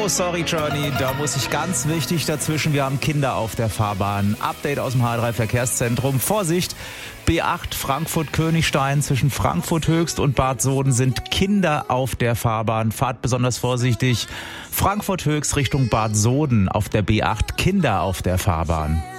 Oh, sorry, Johnny, da muss ich ganz wichtig dazwischen. Wir haben Kinder auf der Fahrbahn. Update aus dem H3 Verkehrszentrum. Vorsicht, B8 Frankfurt-Königstein zwischen Frankfurt Höchst und Bad Soden sind Kinder auf der Fahrbahn. Fahrt besonders vorsichtig. Frankfurt Höchst Richtung Bad Soden auf der B8, Kinder auf der Fahrbahn.